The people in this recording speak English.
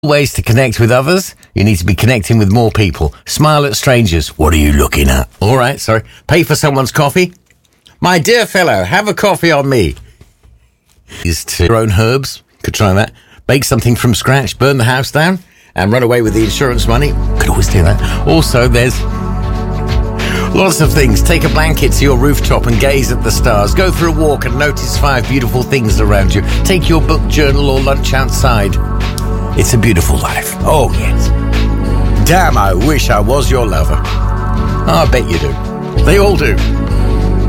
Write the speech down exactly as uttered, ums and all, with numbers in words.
Ways to connect with others. You need to be connecting with more people. Smile at strangers. What are you looking at? All right, sorry. Pay for someone's coffee. My dear fellow, have a coffee on me. Is to your own herbs. Could try that. Bake something from scratch. Burn the house down and run away with the insurance money. Could always do that. Also, there's lots of things. Take a blanket to your rooftop and gaze at the stars. Go for a walk and notice five beautiful things around you. Take your book, journal or lunch outside. It's a beautiful life. Oh, yes. Damn, I wish I was your lover. Oh, I bet you do. They all do.